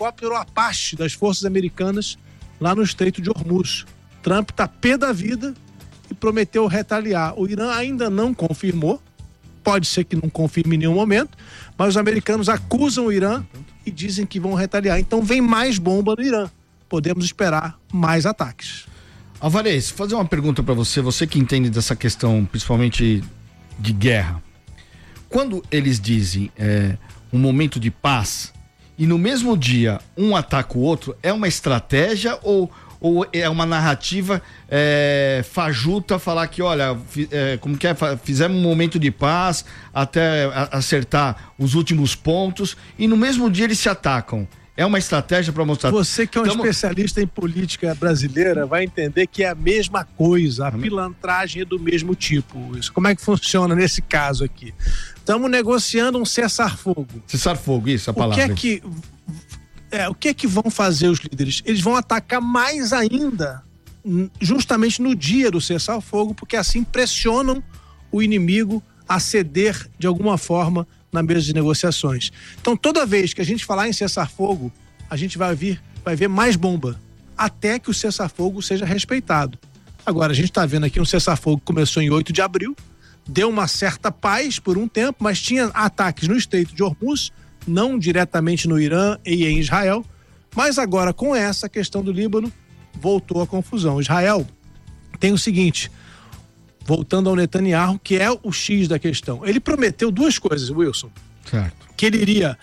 helicóptero Apache das forças americanas lá no Estreito de Hormuz. Trump está pé da vida e prometeu retaliar. O Irã ainda não confirmou, pode ser que não confirme em nenhum momento, mas os americanos acusam o Irã e dizem que vão retaliar. Então vem mais bomba no Irã. Podemos esperar mais ataques. Alvarez, fazer uma pergunta para você, você que entende dessa questão, principalmente de guerra. Quando eles dizem um momento de paz e no mesmo dia um ataca o outro, é uma estratégia ou é uma narrativa fajuta falar que, olha, fizemos um momento de paz até acertar os últimos pontos e no mesmo dia eles se atacam? É uma estratégia para mostrar... Você que é um especialista em política brasileira vai entender que é a mesma coisa, a pilantragem é do mesmo tipo. Isso. Como é que funciona nesse caso aqui? Estamos negociando um cessar-fogo. Cessar-fogo, isso é a palavra. O que é que vão fazer os líderes? Eles vão atacar mais ainda, justamente no dia do cessar-fogo, porque assim pressionam o inimigo a ceder de alguma forma na mesa de negociações. Então, toda vez que a gente falar em cessar-fogo, a gente vai ver mais bomba, até que o cessar-fogo seja respeitado. Agora, a gente está vendo aqui um cessar-fogo que começou em 8 de abril, deu uma certa paz por um tempo, mas tinha ataques no Estreito de Hormuz, não diretamente no Irã e em Israel, mas agora com essa questão do Líbano, voltou a confusão. Israel tem o seguinte, voltando ao Netanyahu, que é o X da questão. Ele prometeu duas coisas, Wilson. Certo. Que ele iria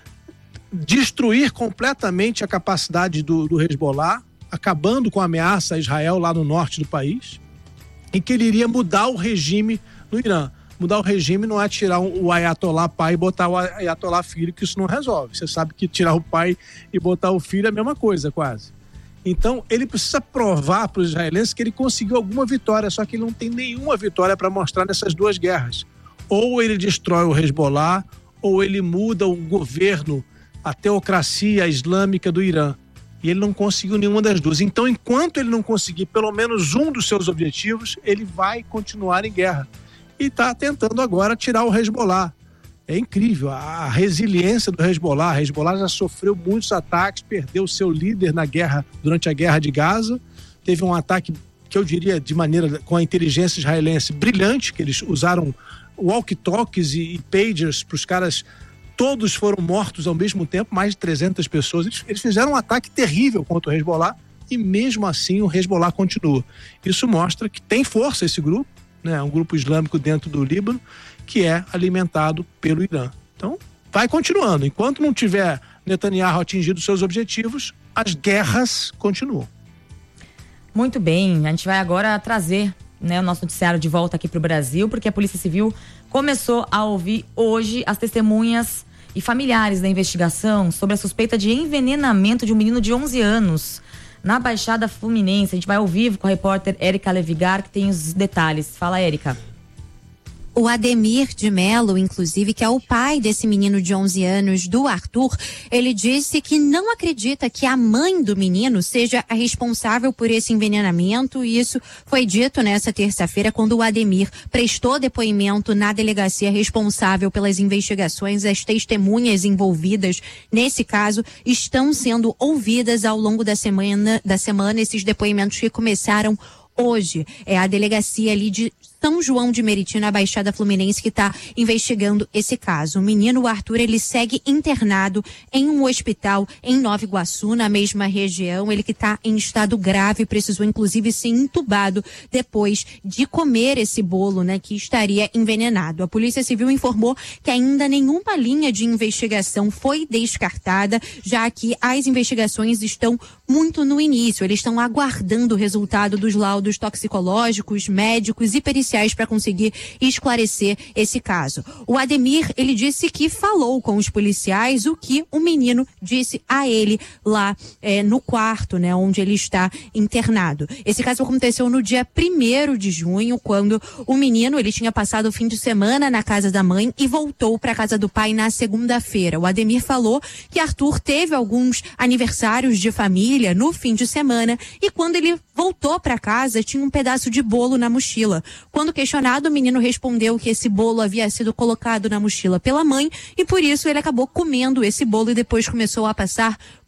destruir completamente a capacidade do Hezbollah, acabando com a ameaça a Israel lá no norte do país, e que ele iria mudar o regime no Irã. Mudar o regime não é tirar o Ayatollah pai e botar o Ayatollah filho, que isso não resolve. Você sabe que tirar o pai e botar o filho é a mesma coisa, quase. Então, ele precisa provar para os israelenses que ele conseguiu alguma vitória, só que ele não tem nenhuma vitória para mostrar nessas duas guerras. Ou ele destrói o Hezbollah, ou ele muda o governo, a teocracia islâmica do Irã. E ele não conseguiu nenhuma das duas. Então, enquanto ele não conseguir pelo menos um dos seus objetivos, ele vai continuar em guerra. E está tentando agora tirar o Hezbollah. É incrível a resiliência do Hezbollah. A Hezbollah já sofreu muitos ataques, perdeu seu líder durante a guerra de Gaza. Teve um ataque que eu diria de maneira com a inteligência israelense brilhante, que eles usaram walkie-talkies e pagers para os caras, todos foram mortos ao mesmo tempo, mais de 300 pessoas. Eles fizeram um ataque terrível contra o Hezbollah e mesmo assim o Hezbollah continua. Isso mostra que tem força esse grupo, né? Um grupo islâmico dentro do Líbano, que é alimentado pelo Irã. Então, vai continuando. Enquanto não tiver Netanyahu atingido seus objetivos, as guerras continuam. Muito bem, a gente vai agora trazer, né, o nosso noticiário de volta aqui para o Brasil, porque a Polícia Civil começou a ouvir hoje as testemunhas e familiares da investigação sobre a suspeita de envenenamento de um menino de 11 anos na Baixada Fluminense. A gente vai ao vivo com a repórter Érica Levigar, que tem os detalhes. Fala, Érica. O Ademir de Mello, inclusive, que é o pai desse menino de 11 anos, do Arthur, ele disse que não acredita que a mãe do menino seja a responsável por esse envenenamento, e isso foi dito nessa terça-feira quando o Ademir prestou depoimento na delegacia responsável pelas investigações. As testemunhas envolvidas nesse caso estão sendo ouvidas ao longo da semana, esses depoimentos que começaram hoje. É a delegacia ali de São João de Meriti, na Baixada Fluminense, que está investigando esse caso. O menino, o Arthur, ele segue internado em um hospital em Nova Iguaçu, na mesma região. Ele que está em estado grave, precisou inclusive ser entubado depois de comer esse bolo, né, que estaria envenenado. A Polícia Civil informou que ainda nenhuma linha de investigação foi descartada, já que as investigações estão muito no início. Eles estão aguardando o resultado dos laudos toxicológicos, médicos e periciais para conseguir esclarecer esse caso. O Ademir, ele disse que falou com os policiais o que o menino disse a ele lá no quarto, né, onde ele está internado. Esse caso aconteceu no dia 1º de junho, quando o menino, ele tinha passado o fim de semana na casa da mãe e voltou para a casa do pai na segunda-feira. O Ademir falou que Arthur teve alguns aniversários de família no fim de semana e quando ele voltou para casa tinha um pedaço de bolo na mochila. Quando questionado, o menino respondeu que esse bolo havia sido colocado na mochila pela mãe e por isso ele acabou comendo esse bolo e depois começou a passar